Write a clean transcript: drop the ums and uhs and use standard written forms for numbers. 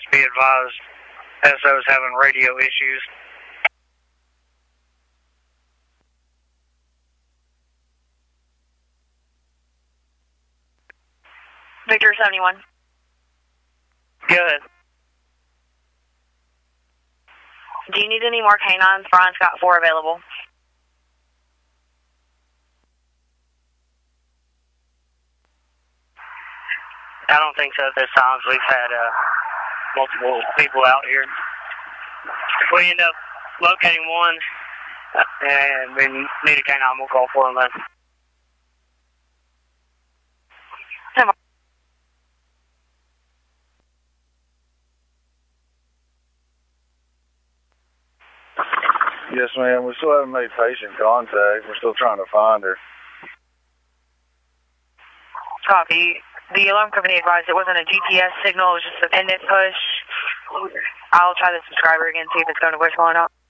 just be advised, SO's having radio issues. Victor 71. Go ahead. Do you need any more canines? Brian's got 4 available. I don't think so at this time. We've had multiple people out here. We end up locating one, and we need a canine. We'll call for him then. Yes, ma'am. We still haven't made patient contact. We're still trying to find her. Copy. The alarm company advised it wasn't a GPS signal, it was just an independent push. I'll try the subscriber again, see if it's going to voicemail or not.